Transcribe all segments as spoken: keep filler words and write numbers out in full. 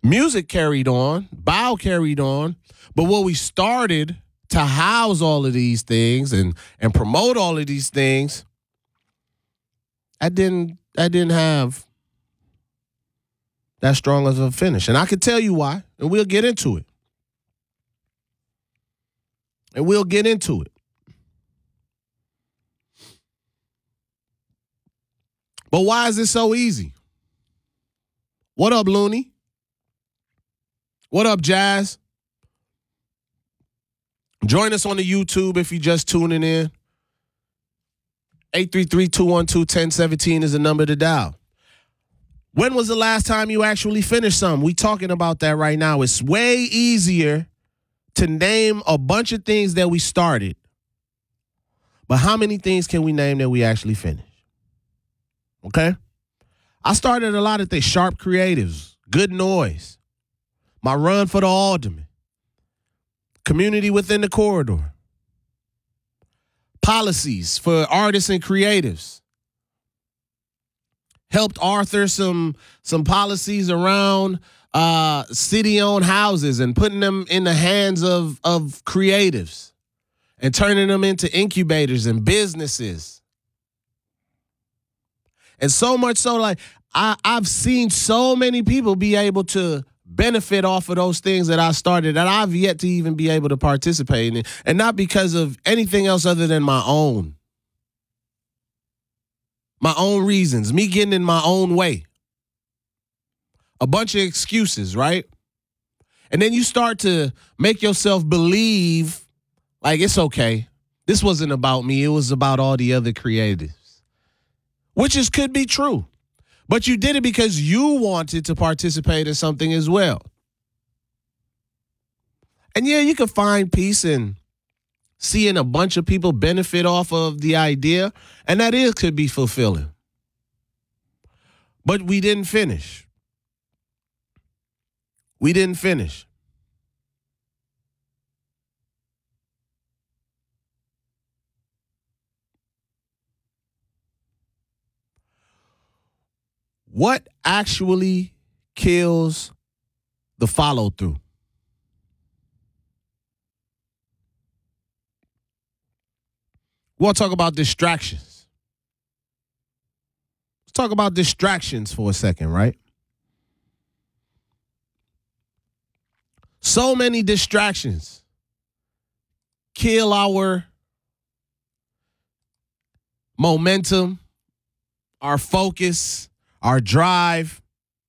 Music carried on, Bow carried on, but what we started to house all of these things and and promote all of these things, I didn't I didn't have that strong of a finish. And I can tell you why, and we'll get into it. And we'll get into it. But why is it so easy? What up, Looney? What up, Jazz? Join us on the YouTube if you're just tuning in. eight three three, two one two, one zero one seven is the number to dial. When was the last time you actually finished something? We talking about that right now. It's way easier to name a bunch of things that we started. But how many things can we name that we actually finished? Okay? I started a lot of things. Sharp Creatives, Good Noise, my run for the Alderman, Community Within the Corridor, policies for artists and creatives. Helped author some some policies around uh, city-owned houses and putting them in the hands of, of creatives and turning them into incubators and businesses. And so much so, like, I, I've seen so many people be able to benefit off of those things that I started that I've yet to even be able to participate in. And not because of anything else other than my own. My own reasons, me getting in my own way. A bunch of excuses, right? And then you start to make yourself believe, like, it's okay. This wasn't about me. It was about all the other creatives. Which is could be true. But you did it because you wanted to participate in something as well. And yeah, you can find peace in seeing a bunch of people benefit off of the idea, and that is could be fulfilling. But we didn't finish. We didn't finish. What actually kills the follow-through? We'll talk about distractions. Let's talk about distractions for a second, right? So many distractions kill our momentum, our focus, our drive.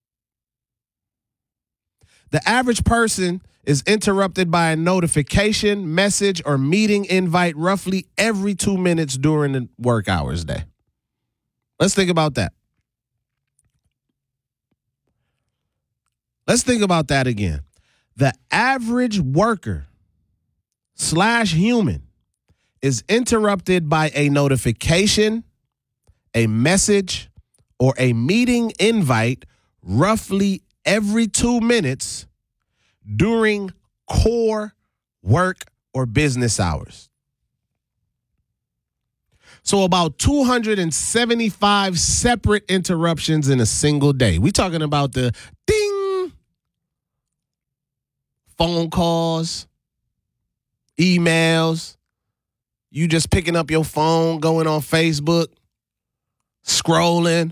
The average person is interrupted by a notification, message, or meeting invite roughly every two minutes during the work hours day. Let's think about that. Let's think about that again. The average worker slash human is interrupted by a notification, a message, or a meeting invite roughly every two minutes during core work or business hours. So about two hundred seventy-five separate interruptions in a single day. We talking about the ding, phone calls, emails, you just picking up your phone, going on Facebook, scrolling.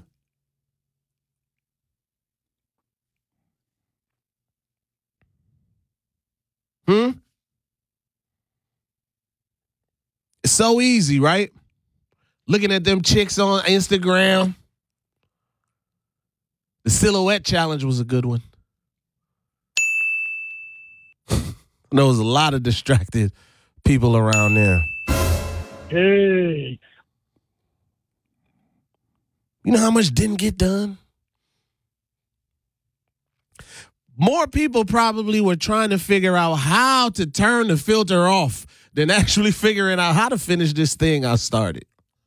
Hmm? It's so easy, right? Looking at them chicks on Instagram. The silhouette challenge was a good one. There was a lot of distracted people around there. Hey. You know how much didn't get done? More people probably were trying to figure out how to turn the filter off than actually figuring out how to finish this thing I started.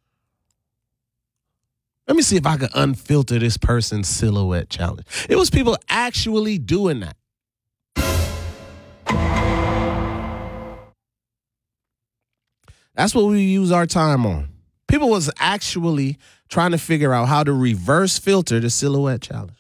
Let me see if I could unfilter this person's silhouette challenge. It was people actually doing that. That's what we use our time on. People was actually trying to figure out how to reverse filter the silhouette challenge.